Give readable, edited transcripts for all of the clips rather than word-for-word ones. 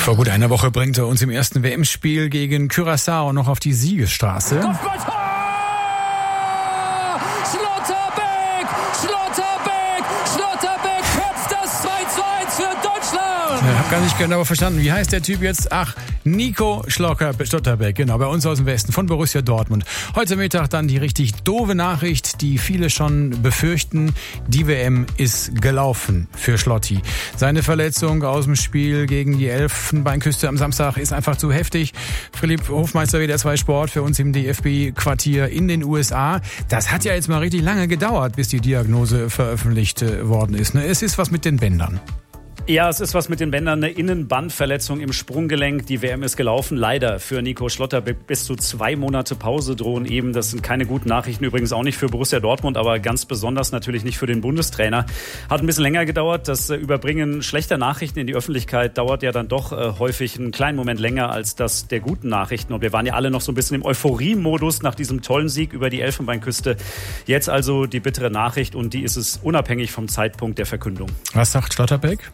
Vor gut einer Woche bringt er uns im ersten WM-Spiel gegen Curaçao noch auf die Siegesstraße. Kopfballtor! Schlotterbeck köpft das 2:1 für Deutschland! Ich habe gar nicht genau verstanden, wie heißt der Typ jetzt? Ach, Nico Schlotterbeck, genau, bei uns aus dem Westen von Borussia Dortmund. Heute Mittag dann die richtig doofe Nachricht, die viele schon befürchten. Die WM ist gelaufen für Schlotti. Seine Verletzung aus dem Spiel gegen die Elfenbeinküste am Samstag ist einfach zu heftig. Philipp Hofmeister, WDR 2 Sport, für uns im DFB-Quartier in den USA. Das hat ja jetzt mal richtig lange gedauert, bis die Diagnose veröffentlicht worden ist. Es ist was mit den Bändern. Ja, es ist was mit den Bändern, eine Innenbandverletzung im Sprunggelenk. Die WM ist gelaufen, leider für Nico Schlotterbeck. Bis zu 2 Monate Pause drohen eben. Das sind keine guten Nachrichten, übrigens auch nicht für Borussia Dortmund, aber ganz besonders natürlich nicht für den Bundestrainer. Hat ein bisschen länger gedauert. Das Überbringen schlechter Nachrichten in die Öffentlichkeit dauert ja dann doch häufig einen kleinen Moment länger als das der guten Nachrichten. Und wir waren ja alle noch so ein bisschen im Euphorie-Modus nach diesem tollen Sieg über die Elfenbeinküste. Jetzt also die bittere Nachricht, und die ist es unabhängig vom Zeitpunkt der Verkündung. Was sagt Schlotterbeck?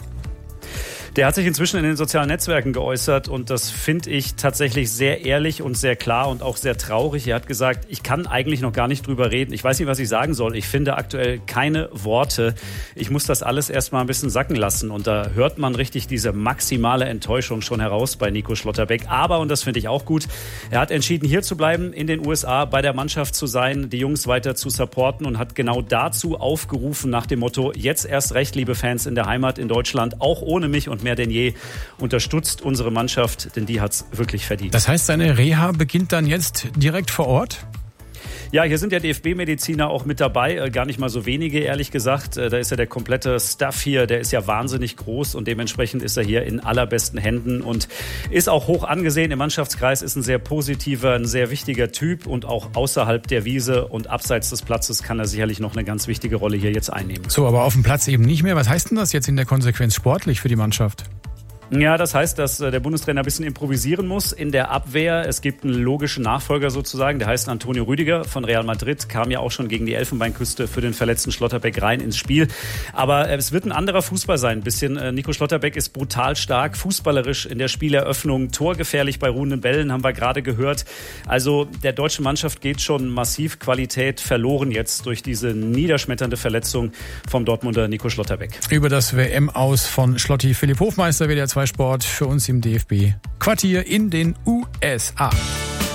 Der hat sich inzwischen in den sozialen Netzwerken geäußert, und das finde ich tatsächlich sehr ehrlich und sehr klar und auch sehr traurig. Er hat gesagt, ich kann eigentlich noch gar nicht drüber reden. Ich weiß nicht, was ich sagen soll. Ich finde aktuell keine Worte. Ich muss das alles erst mal ein bisschen sacken lassen. Und da hört man richtig diese maximale Enttäuschung schon heraus bei Nico Schlotterbeck. Aber, und das finde ich auch gut, er hat entschieden, hier zu bleiben, in den USA, bei der Mannschaft zu sein, die Jungs weiter zu supporten, und hat genau dazu aufgerufen nach dem Motto, jetzt erst recht, liebe Fans in der Heimat in Deutschland, auch ohne mich und mehr denn je, unterstützt unsere Mannschaft, denn die hat's wirklich verdient. Das heißt, seine Reha beginnt dann jetzt direkt vor Ort? Ja, hier sind ja DFB-Mediziner auch mit dabei, gar nicht mal so wenige, ehrlich gesagt. Da ist ja der komplette Staff hier, der ist ja wahnsinnig groß, und dementsprechend ist er hier in allerbesten Händen und ist auch hoch angesehen im Mannschaftskreis, ist ein sehr positiver, ein sehr wichtiger Typ, und auch außerhalb der Wiese und abseits des Platzes kann er sicherlich noch eine ganz wichtige Rolle hier jetzt einnehmen. So, aber auf dem Platz eben nicht mehr. Was heißt denn das jetzt in der Konsequenz sportlich für die Mannschaft? Ja, das heißt, dass der Bundestrainer ein bisschen improvisieren muss in der Abwehr. Es gibt einen logischen Nachfolger sozusagen, der heißt Antonio Rüdiger von Real Madrid, kam ja auch schon gegen die Elfenbeinküste für den verletzten Schlotterbeck rein ins Spiel. Aber es wird ein anderer Fußball sein, ein bisschen. Nico Schlotterbeck ist brutal stark, fußballerisch in der Spieleröffnung, torgefährlich bei ruhenden Bällen, haben wir gerade gehört. Also der deutschen Mannschaft geht schon massiv Qualität verloren jetzt durch diese niederschmetternde Verletzung vom Dortmunder Nico Schlotterbeck. Über das WM-Aus von Schlotti Philipp Hofmeister, WDR 2 Sport, für uns im DFB-Quartier in den USA.